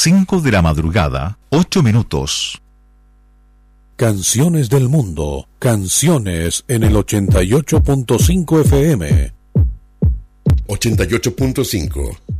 5 de la madrugada, 8 minutos. Canciones del mundo, canciones en el 88.5 FM. 88.5